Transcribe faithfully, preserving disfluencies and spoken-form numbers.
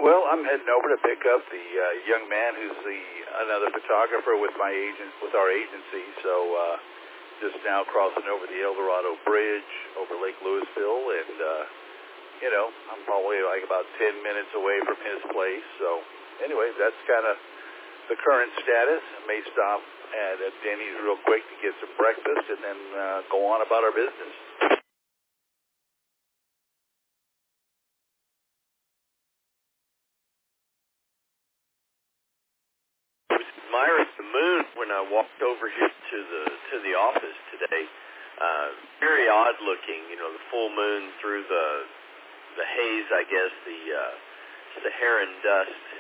Well, I'm heading over to pick up the uh, young man who's the another photographer with my agent, with our agency. So uh, just now crossing over the El Dorado Bridge over Lake Louisville, and uh, you know, I'm probably like about ten minutes away from his place. So anyway, that's kind of the current status. I may stop at uh, Denny's real quick to get some breakfast, and then uh, go on about our business. Admiring the moon when I walked over here to the to the office today. Uh, very odd looking, you know, the full moon through the the haze, I guess, the uh, Saharan dust